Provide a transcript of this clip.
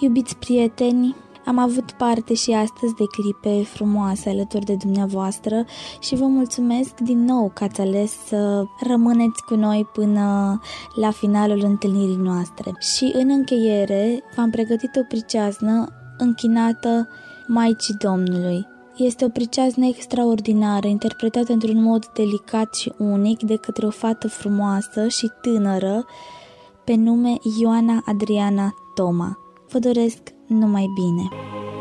Iubiți prieteni, am avut parte și astăzi de clipe frumoase alături de dumneavoastră și vă mulțumesc din nou că ați ales să rămâneți cu noi până la finalul întâlnirii noastre. Și în încheiere v-am pregătit o priceaznă închinată Maicii Domnului. Este o priceaznă extraordinară, interpretată într-un mod delicat și unic de către o fată frumoasă și tânără pe nume Ioana Adriana Toma. Vă doresc numai bine!